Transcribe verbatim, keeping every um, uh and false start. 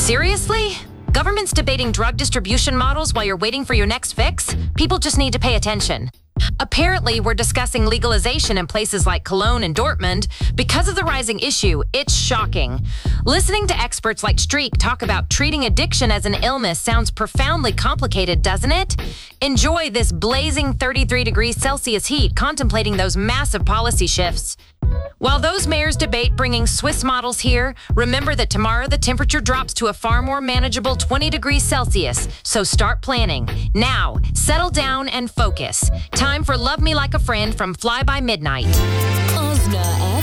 Seriously? Government's debating drug distribution models while you're waiting for your next fix? People just need to pay attention. Apparently, we're discussing legalization in places like Cologne and Dortmund. Because of the rising issue, it's shocking. Listening to experts like Streeck talk about treating addiction as an illness sounds profoundly complicated, doesn't it? Enjoy this blazing thirty-three degrees Celsius heat contemplating those massive policy shifts. While those mayors debate bringing Swiss models here, remember that tomorrow the temperature drops to a far more manageable twenty degrees Celsius, so start planning. Now, settle down and focus. Time for Love Me Like a Friend from Fly By Midnight. Osna